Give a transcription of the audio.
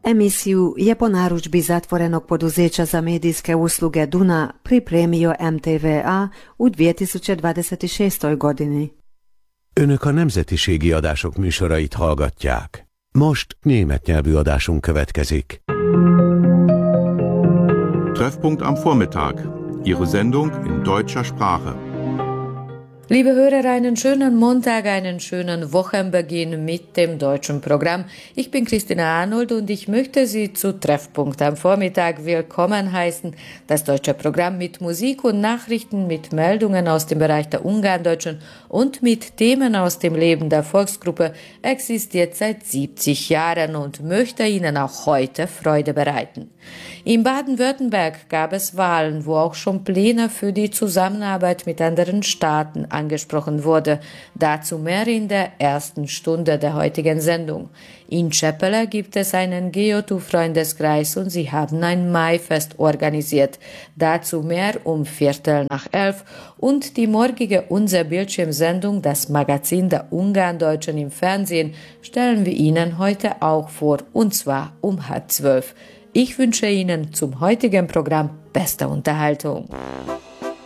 Emisiju je po narudžbi zatvorenog poduzeća za medijske usluge Duna pripremio MTVA u 2026. godini. Önök a nemzetiségi adások műsorait hallgatják. Most német nyelvű adásunk következik. Treffpunkt am Vormittag. Ihre Sendung in deutscher Sprache. Liebe Hörer, einen schönen Montag, einen schönen Wochenbeginn mit dem deutschen Programm. Ich bin Christina Arnold und ich möchte Sie zu Treffpunkt am Vormittag willkommen heißen. Das deutsche Programm mit Musik und Nachrichten, mit Meldungen aus dem Bereich der Ungarndeutschen und mit Themen aus dem Leben der Volksgruppe existiert seit 70 Jahren und möchte Ihnen auch heute Freude bereiten. In Baden-Württemberg gab es Wahlen, wo auch schon Pläne für die Zusammenarbeit mit anderen Staaten angesprochen wurde. Dazu mehr in der ersten Stunde der heutigen Sendung. In Čepele gibt es einen Geotu-Freundeskreis und sie haben ein Maifest organisiert. Dazu mehr um 11:15 und die morgige Unser Bildschirmsendung, das Magazin der Ungarndeutschen im Fernsehen, stellen wir Ihnen heute auch vor, und zwar um 11:30. Ich wünsche Ihnen zum heutigen Programm beste Unterhaltung.